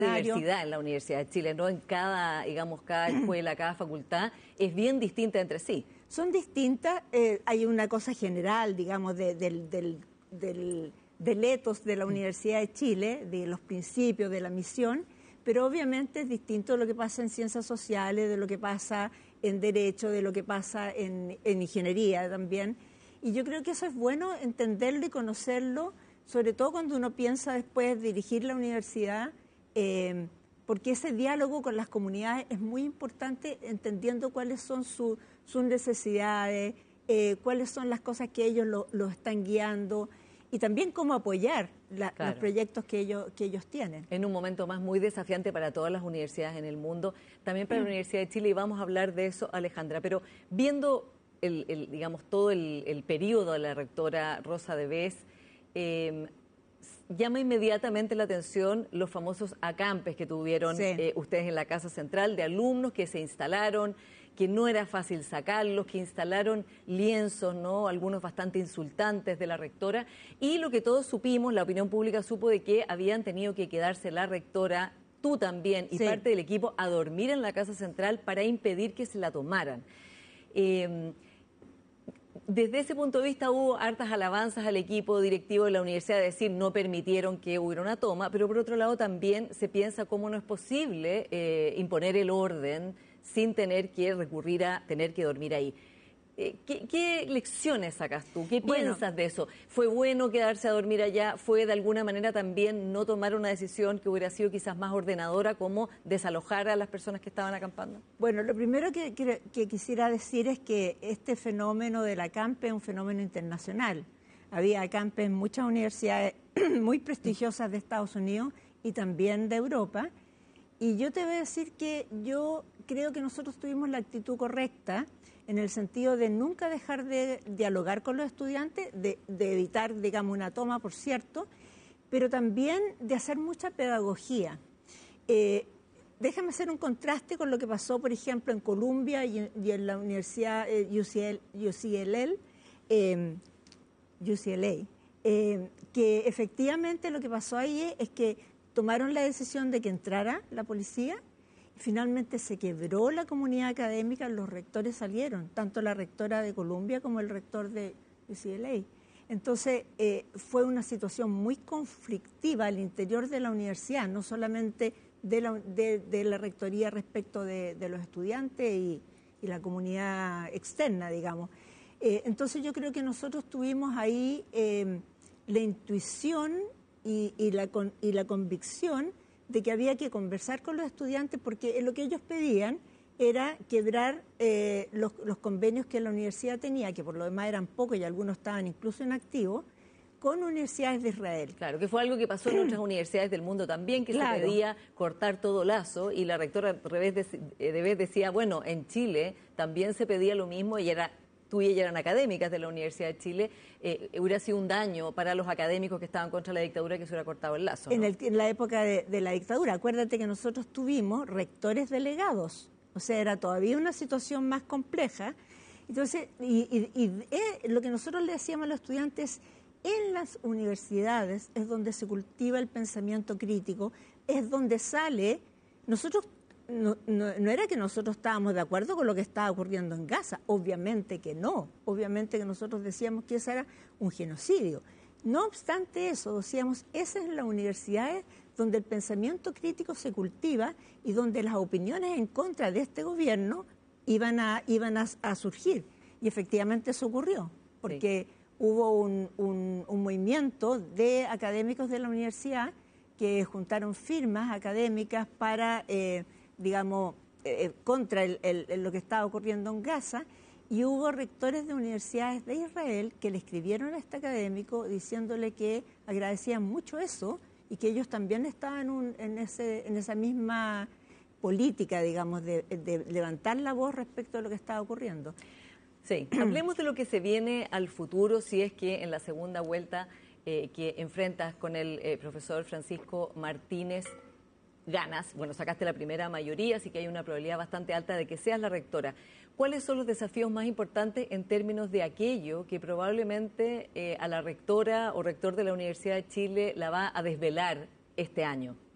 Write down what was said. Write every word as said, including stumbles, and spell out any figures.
diversidad en la Universidad de Chile, ¿no? En cada, digamos, cada escuela, cada facultad es bien distinta entre sí. Son distintas, eh, hay una cosa general, digamos, de, del, del, del, del ethos de la Universidad de Chile, de los principios, de la misión, pero obviamente es distinto de lo que pasa en ciencias sociales, de lo que pasa en derecho, de lo que pasa en, en ingeniería también. Y yo creo que eso es bueno entenderlo y conocerlo, sobre todo cuando uno piensa después dirigir la universidad, eh, porque ese diálogo con las comunidades es muy importante, entendiendo cuáles son su, sus necesidades, eh, cuáles son las cosas que ellos lo, lo están guiando, y también cómo apoyar la, claro. los proyectos que ellos, que ellos tienen. En un momento más muy desafiante para todas las universidades en el mundo, también para mm. la Universidad de Chile, y vamos a hablar de eso, Alejandra. Pero viendo, el, el, digamos, todo el, el periodo de la rectora Rosa de Bes, eh, llama inmediatamente la atención los famosos acampes que tuvieron sí. eh, ustedes en la Casa Central, de alumnos que se instalaron, que no era fácil sacarlos, que instalaron lienzos, ¿no? Algunos bastante insultantes de la rectora, y lo que todos supimos, la opinión pública supo, de que habían tenido que quedarse la rectora, tú también, y sí. parte del equipo, a dormir en la Casa Central para impedir que se la tomaran. Eh, Desde ese punto de vista hubo hartas alabanzas al equipo directivo de la universidad, de decir, no permitieron que hubiera una toma, pero por otro lado también se piensa cómo no es posible eh, imponer el orden sin tener que recurrir a tener que dormir ahí. Eh, ¿qué, ¿Qué lecciones sacas tú? ¿Qué piensas bueno, de eso? ¿Fue bueno quedarse a dormir allá? ¿Fue de alguna manera también no tomar una decisión que hubiera sido quizás más ordenadora, como desalojar a las personas que estaban acampando? Bueno, lo primero que, que, que quisiera decir es que este fenómeno del acampe es un fenómeno internacional. Había acampe en muchas universidades muy prestigiosas de Estados Unidos y también de Europa. Y yo te voy a decir que yo creo que nosotros tuvimos la actitud correcta, en el sentido de nunca dejar de dialogar con los estudiantes, de, de evitar, digamos, una toma, por cierto, pero también de hacer mucha pedagogía. Eh, déjame hacer un contraste con lo que pasó, por ejemplo, en Columbia y, y en la Universidad eh, U C L, U C L L, eh, U C L A, eh, que efectivamente lo que pasó ahí es que tomaron la decisión de que entrara la policía. Finalmente se quebró la comunidad académica, los rectores salieron, tanto la rectora de Columbia como el rector de U C L A. Entonces, eh, fue una situación muy conflictiva al interior de la universidad, no solamente de la, de, de la rectoría respecto de, de los estudiantes y, y la comunidad externa, digamos. Eh, entonces, yo creo que nosotros tuvimos ahí eh, la intuición y, y, la, y la convicción de que había que conversar con los estudiantes, porque lo que ellos pedían era quebrar eh, los, los convenios que la universidad tenía, que por lo demás eran pocos y algunos estaban incluso en activo, con universidades de Israel. Claro, que fue algo que pasó en otras universidades del mundo también, que claro. se pedía cortar todo lazo, y la rectora de Bes decía, bueno, en Chile también se pedía lo mismo, y era... tú y ella eran académicas de la Universidad de Chile, eh, hubiera sido un daño para los académicos que estaban contra la dictadura que se hubiera cortado el lazo, ¿no? En, el, en la época de, de la dictadura, acuérdate que nosotros tuvimos rectores delegados, o sea, era todavía una situación más compleja. Entonces, y, y, y eh, lo que nosotros le decíamos a los estudiantes, en las universidades es donde se cultiva el pensamiento crítico, es donde sale, nosotros No, no, no era que nosotros estábamos de acuerdo con lo que estaba ocurriendo en Gaza, obviamente que no, obviamente que nosotros decíamos que eso era un genocidio. No obstante eso, decíamos, esa es la universidad donde el pensamiento crítico se cultiva y donde las opiniones en contra de este gobierno iban a, iban a, a surgir. Y efectivamente eso ocurrió, porque sí. hubo un, un, un movimiento de académicos de la universidad que juntaron firmas académicas para... Eh, digamos, eh, contra el, el, lo que estaba ocurriendo en Gaza, y hubo rectores de universidades de Israel que le escribieron a este académico diciéndole que agradecían mucho eso y que ellos también estaban un, en, ese, en esa misma política, digamos, de, de levantar la voz respecto a lo que estaba ocurriendo. Sí, hablemos de lo que se viene al futuro, si es que en la segunda vuelta eh, que enfrentas con el eh, profesor Francisco Martínez ganas, bueno, sacaste la primera mayoría, así que hay una probabilidad bastante alta de que seas la rectora. ¿Cuáles son los desafíos más importantes en términos de aquello que probablemente eh, a la rectora o rector de la Universidad de Chile la va a desvelar este año?